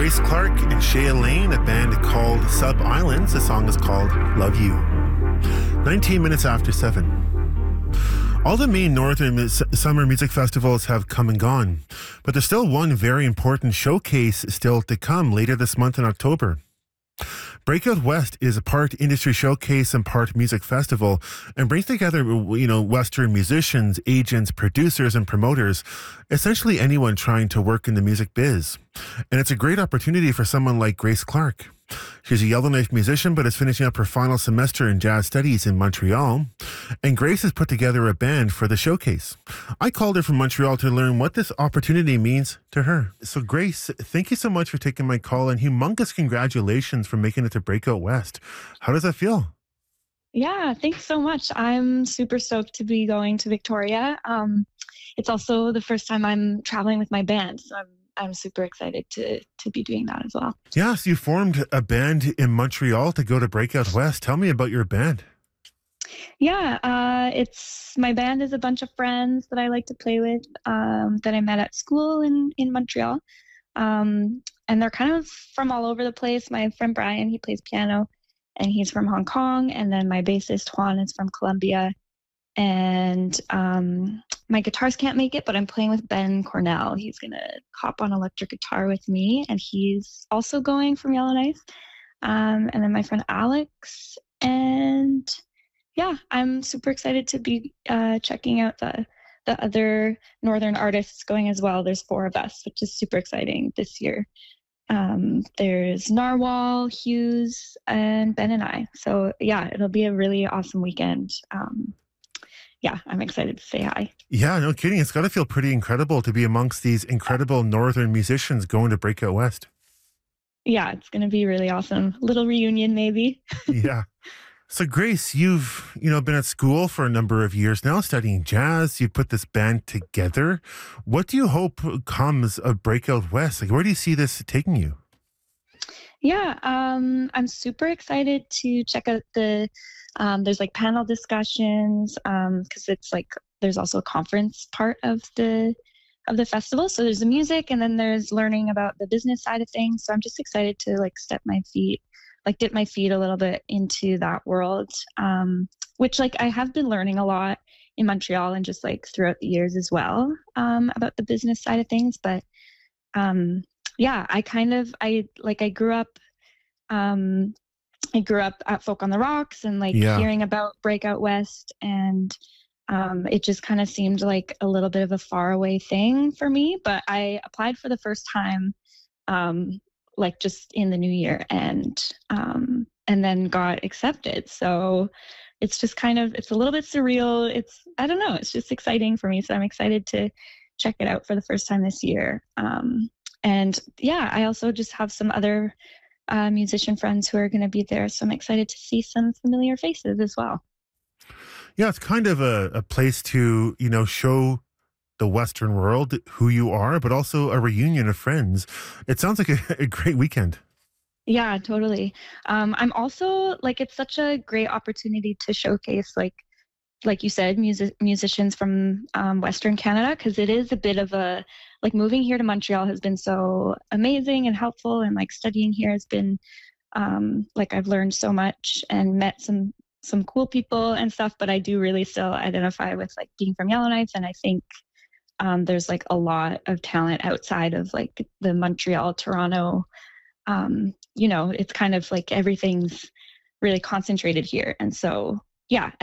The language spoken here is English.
Grace Clark and Shea Lane, a band called Sub Islands. The song is called Love You. 19 minutes after 7. All the main northern summer music festivals have come and gone, but there's still one very important showcase still to come later this month in October. Breakout West is a part industry showcase and part music festival and brings together, Western musicians, agents, producers, and promoters, essentially anyone trying to work in the music biz. And it's a great opportunity for someone like Grace Clark. She's a Yellowknife musician, but is finishing up her final semester in jazz studies in Montreal. And Grace has put together a band for the showcase. I called her from Montreal to learn what this opportunity means to her. So Grace, thank you so much for taking my call, and humongous congratulations for making it to Breakout West. How does that feel? Yeah, thanks so much. I'm super stoked to be going to Victoria. It's also the first time I'm traveling with my band, so I'm super excited to be doing that as well. Yes, you formed a band in Montreal to go to Breakout West. Tell me about your band. Yeah, my band is a bunch of friends that I like to play with that I met at school in Montreal. And they're kind of from all over the place. My friend Brian, he plays piano and he's from Hong Kong. And then my bassist Juan is from Colombia. And my guitars can't make it, but I'm playing with Ben Cornell. He's going to hop on electric guitar with me, and he's also going from Yellowknife. And then my friend Alex. And yeah, I'm super excited to be checking out the other Northern artists going as well. There's 4 of us, which is super exciting this year. There's Narwhal, Hughes, and Ben and I. So yeah, it'll be a really awesome weekend. Yeah, I'm excited to say hi. Yeah, no kidding. It's got to feel pretty incredible to be amongst these incredible Northern musicians going to Breakout West. Yeah, it's going to be really awesome. Little reunion, maybe. Yeah. So Grace, you've, been at school for a number of years now studying jazz. You put this band together. What do you hope comes of Breakout West? Like, where do you see this taking you? Yeah, I'm super excited to check out there's like panel discussions, because it's like there's also a conference part of the festival. So there's the music, and then there's learning about the business side of things. So I'm just excited to dip my feet a little bit into that world, which I have been learning a lot in Montreal and just throughout the years as well, about the business side of things. But yeah, I grew up at Folk on the Rocks and hearing about Breakout West, and it just kind of seemed like a little bit of a faraway thing for me. But I applied for the first time, just in the new year, and then got accepted. So it's just it's a little bit surreal. I don't know, it's just exciting for me. So I'm excited to check it out for the first time this year. And yeah, I also just have some other musician friends who are going to be there. So I'm excited to see some familiar faces as well. Yeah, it's kind of a place to, show the Western world who you are, but also a reunion of friends. It sounds like a great weekend. Yeah, totally. I'm also it's such a great opportunity to showcase, like you said, musicians from Western Canada, because it is a bit of a, moving here to Montreal has been so amazing and helpful, and studying here has been I've learned so much and met some cool people and stuff. But I do really still identify with being from Yellowknife, and I think there's a lot of talent outside of the Montreal, Toronto. It's kind of everything's really concentrated here, and so yeah.